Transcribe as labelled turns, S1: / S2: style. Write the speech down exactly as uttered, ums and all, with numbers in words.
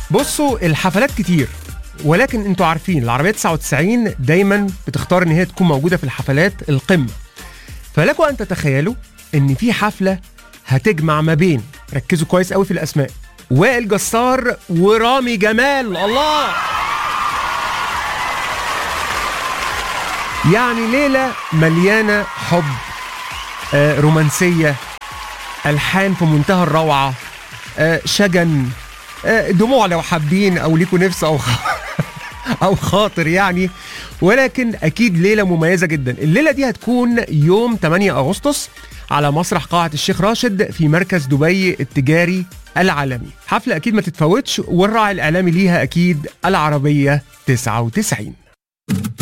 S1: بصوا الحفلات كتير، ولكن انتوا عارفين العربية تسعة وتسعين دايما بتختار ان هي تكون موجودة في الحفلات القمة. فلكم ان تتخيلوا ان في حفلة هتجمع ما بين، ركزوا كويس قوي في الاسماء، وائل جسار ورامي جمال. الله، يعني ليلة مليانة حب، آه، رومانسية، ألحان في منتهى الروعة، آه، شجن، آه، دموع لو حابين أو ليكوا نفس أو أو خاطر يعني. ولكن أكيد ليلة مميزة جدا. الليلة دي هتكون يوم ثمانية أغسطس على مسرح قاعة الشيخ راشد في مركز دبي التجاري العالمي. حفلة أكيد ما تتفوتش، والراعي الإعلامي ليها أكيد العربية تسعة وتسعين.